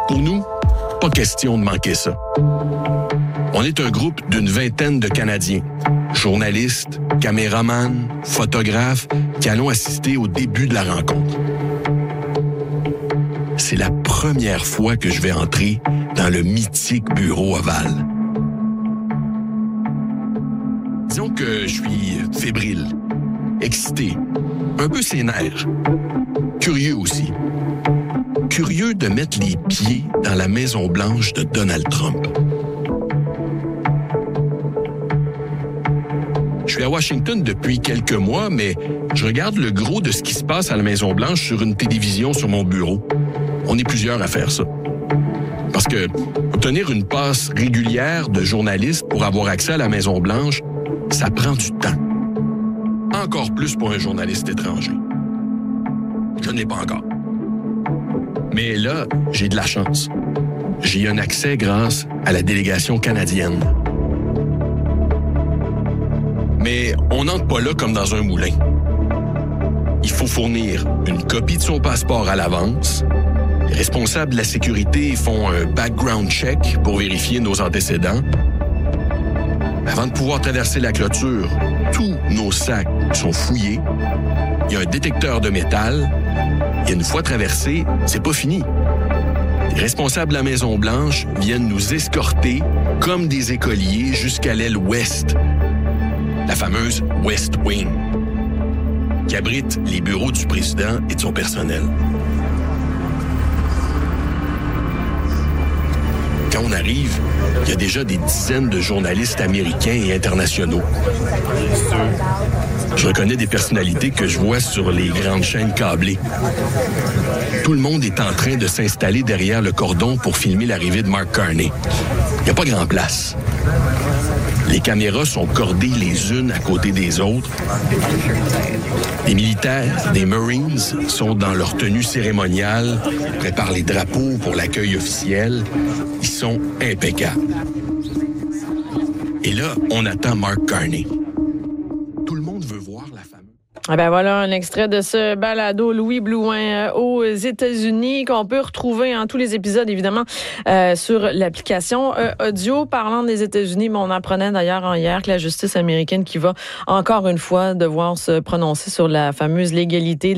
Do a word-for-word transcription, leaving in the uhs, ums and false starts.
Pour nous, pas question de manquer ça. On est un groupe d'une vingtaine de Canadiens, journalistes, caméramans, photographes, qui allons assister au début de la rencontre. C'est la première fois que je vais entrer dans le mythique bureau ovale. Disons que je suis fébrile, excité, un peu sénère, curieux aussi. Curieux de mettre les pieds dans la Maison-Blanche de Donald Trump. Je suis à Washington depuis quelques mois, mais je regarde le gros de ce qui se passe à la Maison-Blanche sur une télévision sur mon bureau. On est plusieurs à faire ça. Parce que obtenir une passe régulière de journaliste pour avoir accès à la Maison-Blanche, ça prend du temps. Encore plus pour un journaliste étranger. Je ne l'ai pas encore. Mais là, j'ai de la chance. J'ai un accès grâce à la délégation canadienne. Mais on n'entre pas là comme dans un moulin. Il faut fournir une copie de son passeport à l'avance. Les responsables de la sécurité font un background check pour vérifier nos antécédents. Avant de pouvoir traverser la clôture, tous nos sacs sont fouillés. Il y a un détecteur de métal. Et une fois traversé, c'est pas fini. Les responsables de la Maison-Blanche viennent nous escorter comme des écoliers jusqu'à l'aile ouest, la fameuse West Wing, qui abrite les bureaux du président et de son personnel. Quand on arrive, il y a déjà des dizaines de journalistes américains et internationaux. Je reconnais des personnalités que je vois sur les grandes chaînes câblées. Tout le monde est en train de s'installer derrière le cordon pour filmer l'arrivée de Mark Carney. Il n'y a pas grand place. Les caméras sont cordées les unes à côté des autres. Les militaires, des Marines, sont dans leur tenue cérémoniale, préparent les drapeaux pour l'accueil officiel. Ils sont impeccables. Et là, on attend Mark Carney. Tout le monde veut voir la fameuse... Eh ben voilà un extrait de ce balado Louis Blouin euh, aux États-Unis qu'on peut retrouver en hein, tous les épisodes évidemment euh, sur l'application euh, audio. Parlant des États-Unis, mais on apprenait d'ailleurs hier que la justice américaine qui va encore une fois devoir se prononcer sur la fameuse légalité